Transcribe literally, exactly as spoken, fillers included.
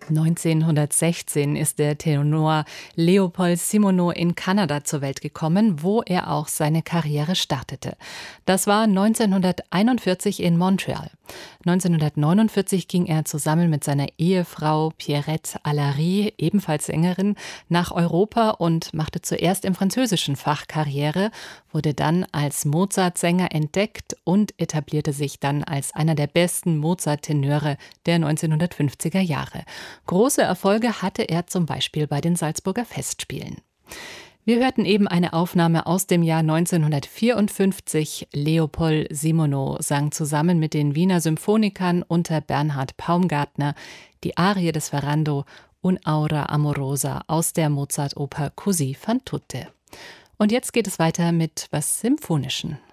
neunzehnhundertsechzehn ist der Tenor Leopold Simoneau in Kanada zur Welt gekommen, wo er auch seine Karriere startete. Das war neunzehnhunderteinundvierzig in Montreal. neunzehnhundertneunundvierzig ging er zusammen mit seiner Ehefrau Pierrette Allary, ebenfalls Sängerin, nach Europa und machte zuerst im französischen Fach Karriere, wurde dann als Mozart-Sänger entdeckt und etablierte sich dann als einer der besten Mozart-Tenöre der neunzehnhundertfünfziger Jahre. Große Erfolge hatte er zum Beispiel bei den Salzburger Festspielen. Wir hörten eben eine Aufnahme aus dem Jahr neunzehnhundertvierundfünfzig. Leopold Simoneau sang zusammen mit den Wiener Symphonikern unter Bernhard Paumgartner die Arie des Ferrando Un'aura amorosa aus der Mozart-Oper Così fan tutte. Und jetzt geht es weiter mit was Symphonischen.